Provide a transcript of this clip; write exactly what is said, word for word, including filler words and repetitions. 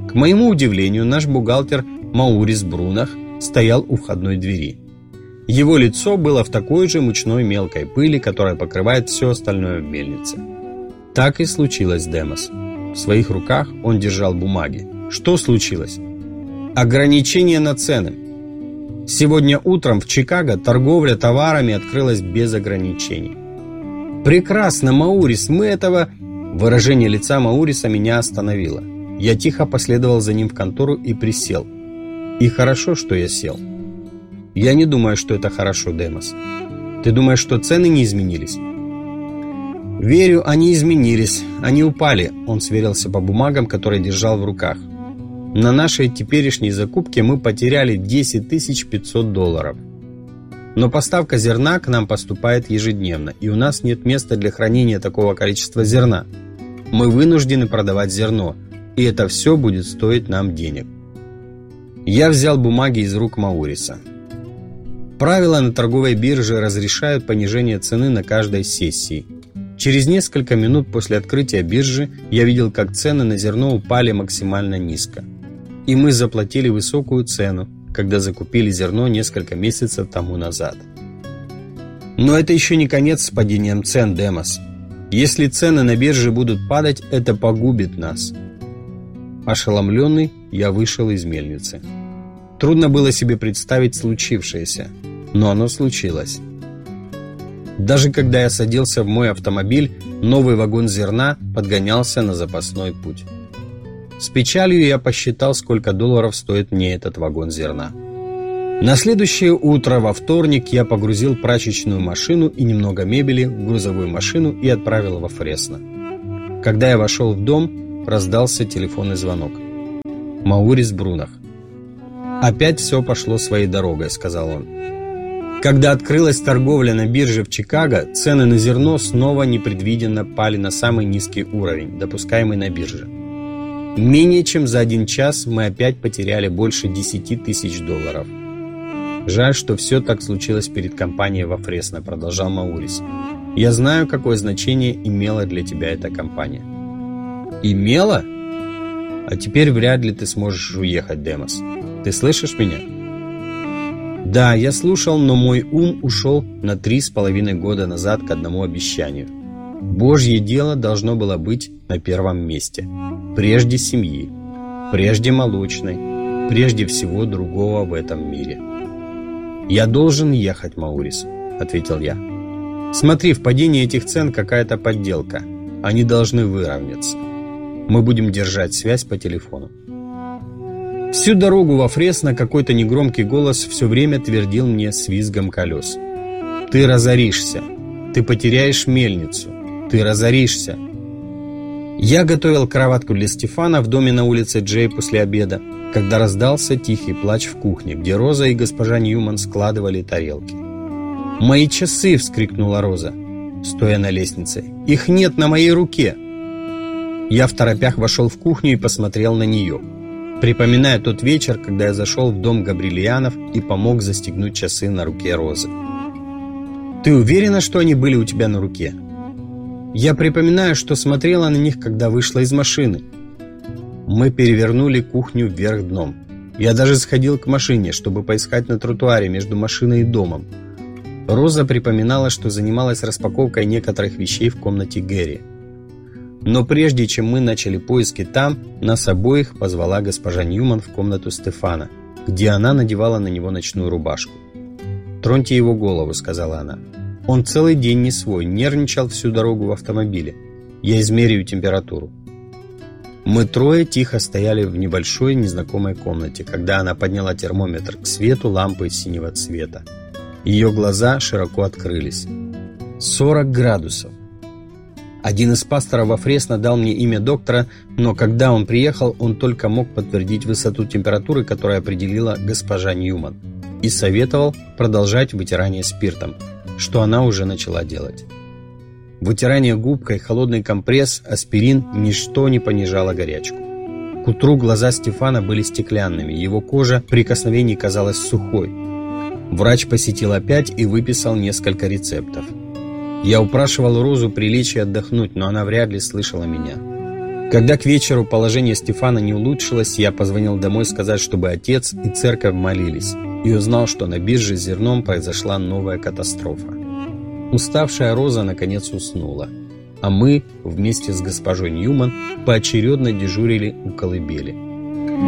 К моему удивлению, наш бухгалтер Маурис Брунах стоял у входной двери. Его лицо было в такой же мучной мелкой пыли, которая покрывает все остальное в мельнице. Так и случилось, Демос. В своих руках он держал бумаги. Что случилось? Ограничение на цены. Сегодня утром в Чикаго торговля товарами открылась без ограничений. Прекрасно, Маурис, мы этого... Выражение лица Мауриса меня остановило. Я тихо последовал за ним в контору и присел. И хорошо, что я сел. Я не думаю, что это хорошо, Демос. Ты думаешь, что цены не изменились? Верю, они изменились. Они упали. Он сверился по бумагам, которые держал в руках. На нашей теперешней закупке мы потеряли десять тысяч пятьсот долларов. Но поставка зерна к нам поступает ежедневно, и у нас нет места для хранения такого количества зерна. Мы вынуждены продавать зерно, и это все будет стоить нам денег. Я взял бумаги из рук Мауриса. Правила на торговой бирже разрешают понижение цены на каждой сессии. Через несколько минут после открытия биржи я видел, как цены на зерно упали максимально низко. И мы заплатили высокую цену, когда закупили зерно несколько месяцев тому назад. Но это еще не конец с падением цен, Демос. Если цены на бирже будут падать, это погубит нас. Ошеломленный, я вышел из мельницы. Трудно было себе представить случившееся, но оно случилось. Даже когда я садился в мой автомобиль, новый вагон зерна подгонялся на запасной путь. С печалью я посчитал, сколько долларов стоит мне этот вагон зерна. На следующее утро, во вторник, я погрузил прачечную машину и немного мебели в грузовую машину и отправил во Фресно. Когда я вошел в дом, раздался телефонный звонок. Маурис Брунах. «Опять все пошло своей дорогой», — сказал он. Когда открылась торговля на бирже в Чикаго, цены на зерно снова непредвиденно пали на самый низкий уровень, допускаемый на бирже. Менее чем за один час мы опять потеряли больше десяти тысяч долларов. «Жаль, что все так случилось перед компанией во Фресно», — продолжал Маурис. «Я знаю, какое значение имела для тебя эта компания». «Имела? А теперь вряд ли ты сможешь уехать, Демос. Ты слышишь меня?» «Да, я слушал, но мой ум ушел на три с половиной года назад к одному обещанию. Божье дело должно было быть на первом месте. Прежде семьи, прежде молочной, прежде всего другого в этом мире». «Я должен ехать, Маурис», — ответил я. «Смотри, в падении этих цен какая-то подделка. Они должны выровняться. Мы будем держать связь по телефону». Всю дорогу во Фресно какой-то негромкий голос все время твердил мне с визгом колес: «Ты разоришься, ты потеряешь мельницу, ты разоришься». Я готовил кроватку для Стефана в доме на улице Джей после обеда, когда раздался тихий плач в кухне, где Роза и госпожа Ньюман складывали тарелки. «Мои часы!» — вскрикнула Роза, стоя на лестнице. «Их нет на моей руке!» Я второпях вошел в кухню и посмотрел на нее, припоминая тот вечер, когда я зашел в дом Габрилианов и помог застегнуть часы на руке Розы. «Ты уверена, что они были у тебя на руке?» «Я припоминаю, что смотрела на них, когда вышла из машины». Мы перевернули кухню вверх дном. Я даже сходил к машине, чтобы поискать на тротуаре между машиной и домом. Роза припоминала, что занималась распаковкой некоторых вещей в комнате Гэри. Но прежде чем мы начали поиски там, нас обоих позвала госпожа Ньюман в комнату Стефана, где она надевала на него ночную рубашку. «Троньте его голову», — сказала она. «Он целый день не свой, нервничал всю дорогу в автомобиле. Я измеряю температуру». Мы трое тихо стояли в небольшой незнакомой комнате, когда она подняла термометр к свету лампы синего цвета. Ее глаза широко открылись. сорок градусов. Один из пасторов во Фресно дал мне имя доктора, но когда он приехал, он только мог подтвердить высоту температуры, которую определила госпожа Ньюман, и советовал продолжать вытирание спиртом, что она уже начала делать. Вытирание губкой, холодный компресс, аспирин – ничто не понижало горячку. К утру глаза Стефана были стеклянными, его кожа при прикосновении казалась сухой. Врач посетил опять и выписал несколько рецептов. Я упрашивал Розу прилечь и отдохнуть, но она вряд ли слышала меня. Когда к вечеру положение Стефана не улучшилось, я позвонил домой сказать, чтобы отец и церковь молились, и узнал, что на бирже с зерном произошла новая катастрофа. Уставшая Роза наконец уснула, а мы вместе с госпожой Ньюман поочередно дежурили у колыбели.